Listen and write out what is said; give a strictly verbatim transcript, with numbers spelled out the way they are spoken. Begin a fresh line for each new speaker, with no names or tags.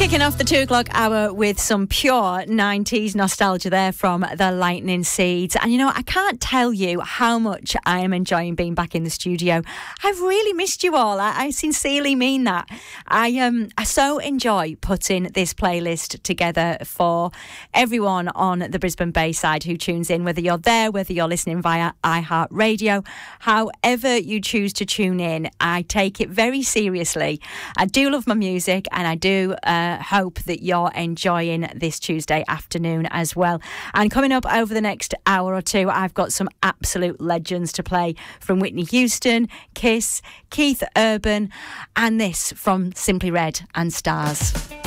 Kicking off the two o'clock hour with some pure nineties nostalgia there from the Lightning Seeds. And you know, I can't tell you how much I am enjoying being back in the studio. I've really missed you all. I, I sincerely mean that. I um I so enjoy putting this playlist together for everyone on the Brisbane Bayside who tunes in, whether you're there, whether you're listening via iHeartRadio, however you choose to tune in. I take it very seriously. I do love my music, and I do uh, hope that you're enjoying this Tuesday afternoon as well. And coming up over the next hour or two, I've got some absolute legends to play from Whitney Houston, Kiss, Keith Urban, and this from Simply Red and Stars.